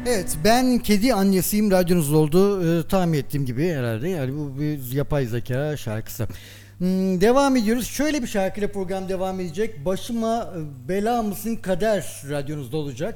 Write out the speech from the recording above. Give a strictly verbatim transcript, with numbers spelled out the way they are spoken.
Evet, ben kedi annesiyim, radyonuz oldu. Ee, tahmin ettiğim gibi herhalde. Yani bu bir yapay zeka şarkısı. Hmm, devam ediyoruz. Şöyle bir şarkıyla program devam edecek. Başıma e, bela mısın kader radyonuzda olacak.